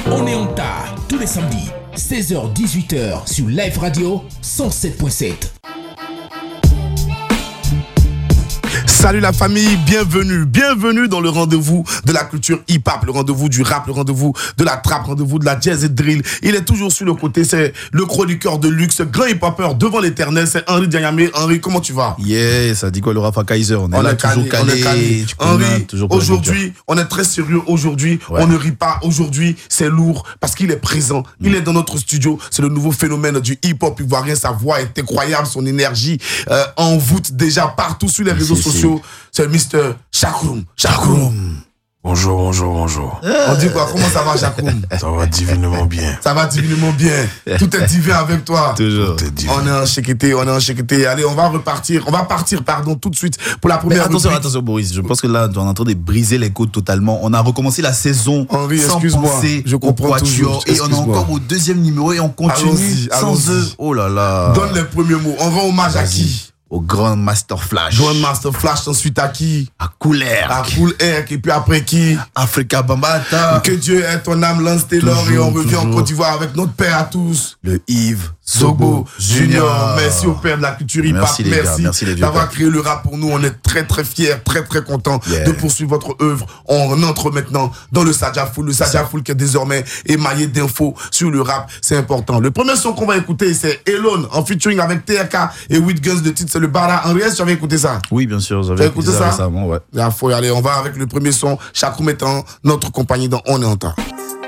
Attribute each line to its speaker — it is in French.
Speaker 1: On est en tas tous les samedis, 16h-18h sur Live Radio 107.7.
Speaker 2: Salut la famille, bienvenue dans le rendez-vous de la culture hip-hop, le rendez-vous du rap, le rendez-vous de la trap, le rendez-vous de la jazz et drill. Il est toujours sur le côté, c'est le chroniqueur de luxe, grand hip-hopper devant l'éternel, c'est Henry Dianyame. Henry, comment tu vas?
Speaker 3: Yeah, ça dit quoi le Rafa Kaiser? On est là toujours calé.
Speaker 2: Henry, aujourd'hui, on est très sérieux aujourd'hui, on ne rit pas, aujourd'hui c'est lourd parce qu'il est présent, il est dans notre studio, c'est le nouveau phénomène du hip-hop ivoirien, sa voix est incroyable, son énergie envoûte déjà partout sur les réseaux sociaux. C'est Mr. Chakroum.
Speaker 4: Bonjour.
Speaker 2: On dit quoi? Comment ça va, Chakroum?
Speaker 4: Ça va divinement bien.
Speaker 2: Ça va divinement bien. Tout est divin avec toi.
Speaker 3: Toujours.
Speaker 2: On est en chéqueté. Allez, on va partir, tout de suite pour la première
Speaker 3: rubrique. Attention, Boris. Je pense que là, on est en train de briser les côtes totalement. On a recommencé la saison
Speaker 2: Henry,
Speaker 3: sans
Speaker 2: excuse-moi.
Speaker 3: penser
Speaker 2: Je comprends toujours.
Speaker 3: Et on est encore au deuxième numéro et on continue sans eux. Oh là là.
Speaker 2: Donne les premiers mots. On rend hommage à qui?
Speaker 3: Au Grand Master Flash.
Speaker 2: Ensuite à qui?
Speaker 3: À Cool Air.
Speaker 2: Et puis après qui?
Speaker 3: Africa Bambaataa.
Speaker 2: Que Dieu ait ton âme, Lance Taylor. Et on revient en Côte d'Ivoire avec notre père à tous.
Speaker 3: Le Yves
Speaker 2: Zobo Junior. Merci au père de la culture hip-hop.
Speaker 3: Merci
Speaker 2: d'avoir créé le rap pour nous. On est très très fiers, très très contents de poursuivre votre œuvre. On entre maintenant dans le Sadia Full. Le Sadia Full qui est désormais émaillé d'infos sur le rap. C'est important. Le premier son qu'on va écouter, c'est Elone en featuring avec TRK et With Guns. Le titre, c'est le Bara. Henry, tu avais écouté ça?
Speaker 3: Oui, bien sûr. J'avais écouté ça récemment, ouais.
Speaker 2: Il faut y aller. On va avec le premier son. Chakroum étant notre compagnie dans On est en temps.